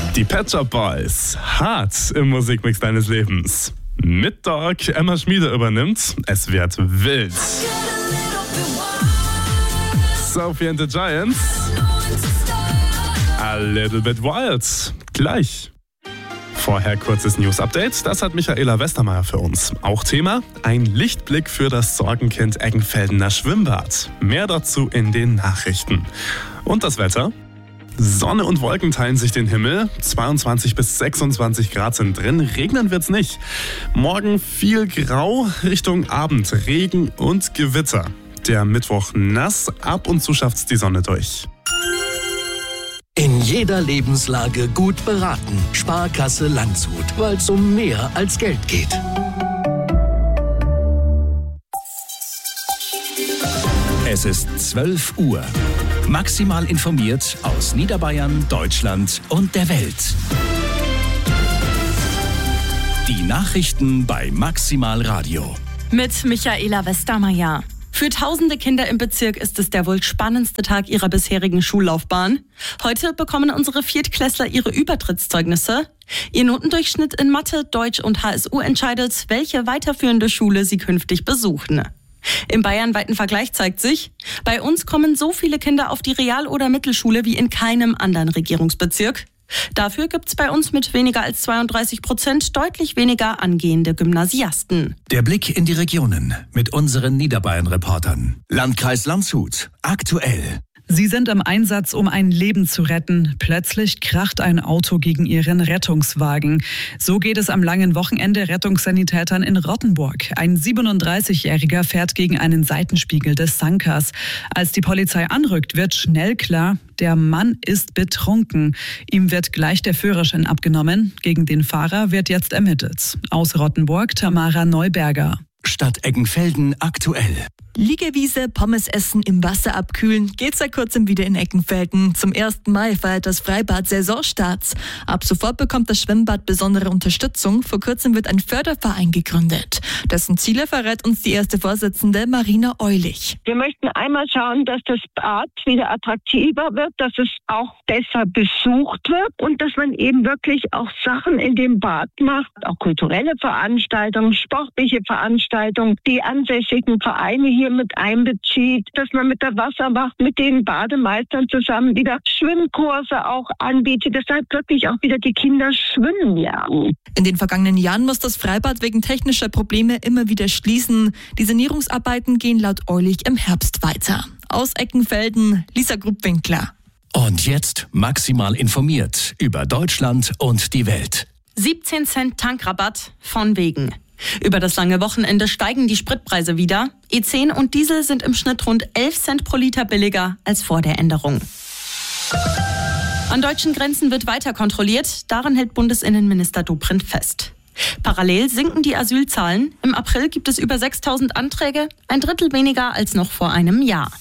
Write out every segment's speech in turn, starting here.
Die Pet Shop Boys, hart im Musikmix deines Lebens. Mit Dog, Emma Schmiede übernimmt, es wird wild. Sophie and the Giants, a little bit wild. Gleich. Vorher kurzes News-Update, das hat Michaela Westermeier für uns. Auch Thema, ein Lichtblick für das Sorgenkind Eggenfeldener Schwimmbad. Mehr dazu in den Nachrichten. Und das Wetter? Sonne und Wolken teilen sich den Himmel. 22 bis 26 Grad sind drin. Regnen wird's nicht. Morgen viel Grau, Richtung Abend Regen und Gewitter. Der Mittwoch nass, ab und zu schafft's die Sonne durch. In jeder Lebenslage gut beraten. Sparkasse Landshut, weil es um mehr als Geld geht. Es ist 12 Uhr. Maximal informiert aus Niederbayern, Deutschland und der Welt. Die Nachrichten bei Maximal Radio. Mit Michaela Westermeier. Für tausende Kinder im Bezirk ist es der wohl spannendste Tag ihrer bisherigen Schullaufbahn. Heute bekommen unsere Viertklässler ihre Übertrittszeugnisse. Ihr Notendurchschnitt in Mathe, Deutsch und HSU entscheidet, welche weiterführende Schule sie künftig besuchen. Im bayernweiten Vergleich zeigt sich, bei uns kommen so viele Kinder auf die Real- oder Mittelschule wie in keinem anderen Regierungsbezirk. Dafür gibt's bei uns mit weniger als 32% deutlich weniger angehende Gymnasiasten. Der Blick in die Regionen mit unseren Niederbayern-Reportern. Landkreis Landshut, aktuell. Sie sind im Einsatz, um ein Leben zu retten. Plötzlich kracht ein Auto gegen ihren Rettungswagen. So geht es am langen Wochenende Rettungssanitätern in Rottenburg. Ein 37-Jähriger fährt gegen einen Seitenspiegel des Sankers. Als die Polizei anrückt, wird schnell klar, der Mann ist betrunken. Ihm wird gleich der Führerschein abgenommen. Gegen den Fahrer wird jetzt ermittelt. Aus Rottenburg, Tamara Neuberger. Stadt Eggenfelden aktuell. Liegewiese, Pommes essen, im Wasser abkühlen, geht seit kurzem wieder in Eggenfelden. Zum 1. Mai feiert das Freibad Saisonstarts. Ab sofort bekommt das Schwimmbad besondere Unterstützung. Vor kurzem wird ein Förderverein gegründet. Dessen Ziele verrät uns die erste Vorsitzende Marina Eulich. Wir möchten einmal schauen, dass das Bad wieder attraktiver wird, dass es auch besser besucht wird und dass man eben wirklich auch Sachen in dem Bad macht, auch kulturelle Veranstaltungen, sportliche Veranstaltungen, die ansässigen Vereine hier mit einbezieht, dass man mit der Wasserwacht, mit den Bademeistern zusammen wieder Schwimmkurse auch anbietet, deshalb wirklich auch wieder die Kinder schwimmen lernen. In den vergangenen Jahren muss das Freibad wegen technischer Probleme immer wieder schließen. Die Sanierungsarbeiten gehen laut Eulich im Herbst weiter. Aus Eggenfelden, Lisa Gruppwinkler. Und jetzt maximal informiert über Deutschland und die Welt. 17 Cent Tankrabatt von wegen. Über das lange Wochenende steigen die Spritpreise wieder. E10 und Diesel sind im Schnitt rund 11 Cent pro Liter billiger als vor der Änderung. An deutschen Grenzen wird weiter kontrolliert. Daran hält Bundesinnenminister Dobrindt fest. Parallel sinken die Asylzahlen. Im April gibt es über 6.000 Anträge, ein Drittel weniger als noch vor einem Jahr.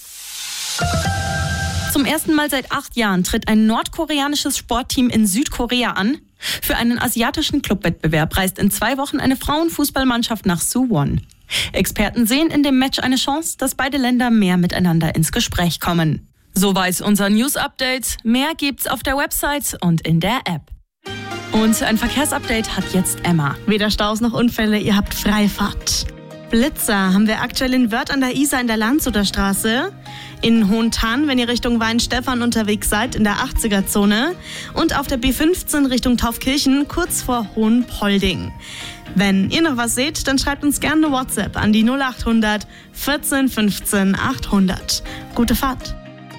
Zum ersten Mal seit 8 Jahren tritt ein nordkoreanisches Sportteam in Südkorea an. Für einen asiatischen Clubwettbewerb reist in 2 Wochen eine Frauenfußballmannschaft nach Suwon. Experten sehen in dem Match eine Chance, dass beide Länder mehr miteinander ins Gespräch kommen. So weiß unser News-Update. Mehr gibt's auf der Website und in der App. Und ein Verkehrsupdate hat jetzt Emma. Weder Staus noch Unfälle, ihr habt Freifahrt. Blitzer haben wir aktuell in Wörth an der Isar in der Landshuter Straße, in Hohentann, wenn ihr Richtung Weinstefan unterwegs seid, in der 80er-Zone und auf der B15 Richtung Taufkirchen, kurz vor Hohenpolding. Wenn ihr noch was seht, dann schreibt uns gerne eine WhatsApp an die 0800 14 15 800. Gute Fahrt!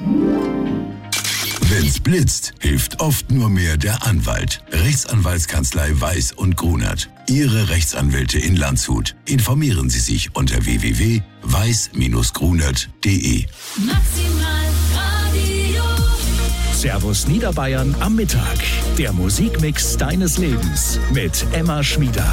Wenn's blitzt, hilft oft nur mehr der Anwalt. Rechtsanwaltskanzlei Weiß und Grunert. Ihre Rechtsanwälte in Landshut. Informieren Sie sich unter www.weiß-grunert.de. Servus Niederbayern am Mittag. Der Musikmix deines Lebens mit Emma Schmieder.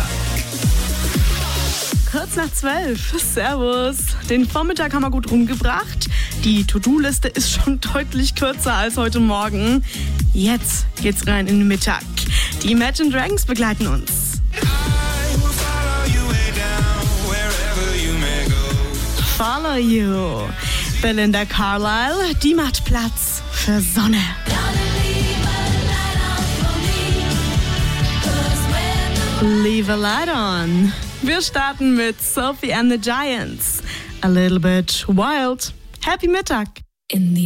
Kurz nach 12. Servus. Den Vormittag haben wir gut rumgebracht. Die To-Do-Liste ist schon deutlich kürzer als heute Morgen. Jetzt geht's rein in den Mittag. Die Imagine Dragons begleiten uns. Follow You. Belinda Carlisle, die macht Platz für Sonne. Leave a light on. Wir starten mit Sophie and the Giants. A little bit wild. Happy Mittag. In the